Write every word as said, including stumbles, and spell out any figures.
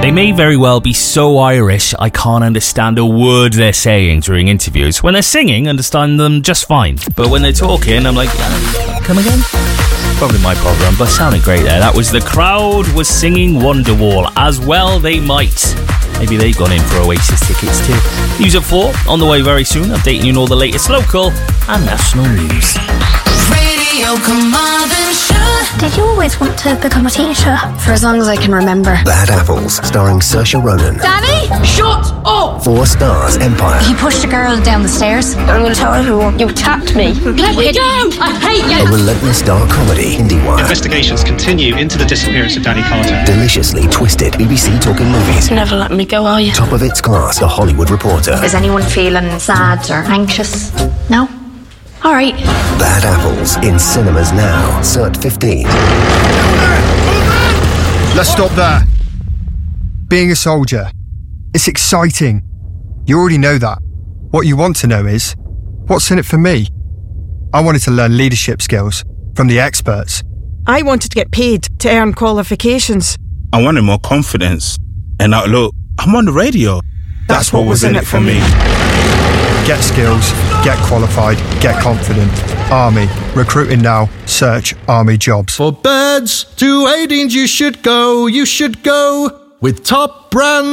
They may very well be so Irish I can't understand a word they're saying during interviews. When they're singing, I understand them just fine. But when they're talking, I'm like, uh, come again? Probably my problem, but sounded great there. That was The Crowd was singing Wonderwall. As well they might. Maybe they've gone in for Oasis tickets too. News at four, on the way very soon, updating you on all the latest local and national news. Radio Carmarthenshire. Did you always want to become a teacher? For as long as I can remember. Bad Apples, starring Saoirse Ronan. Danny, shut up! Four Stars Empire. He pushed a girl down the stairs. I'm going to tell everyone you attacked me. Let me down! I hate you! A relentless dark comedy, IndieWire. Investigations continue into the disappearance of Danny Carter. Deliciously twisted, B B C Talking Movies. Never let me go, are you? Top of its class, The Hollywood Reporter. Is anyone feeling sad or anxious? No? All right. Bad Apples, in cinemas now. Cert fifteen. Let's stop there. Being a soldier, it's exciting. You already know that. What you want to know is, what's in it for me? I wanted to learn leadership skills from the experts. I wanted to get paid to earn qualifications. I wanted more confidence. And now look, I'm on the radio. That's, That's what, what was in it for me. Get skills, get qualified, get confident. Army. Recruiting now. Search Army jobs. For beds to Aidings you should go, you should go with top brand